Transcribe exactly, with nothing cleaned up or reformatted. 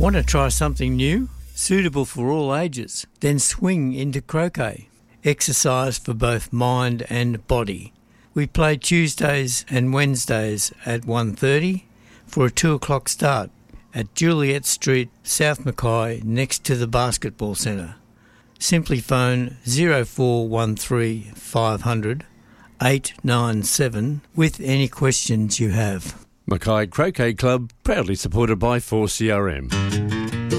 Want to try something new? Suitable for all ages? Then swing into croquet. Exercise for both mind and body. We play Tuesdays and Wednesdays at one thirty for a two o'clock start at Juliet Street, South Mackay, next to the Basketball Centre. Simply phone zero four one three five hundred eight nine seven with any questions you have. Mackay Croquet Club, proudly supported by four C R M.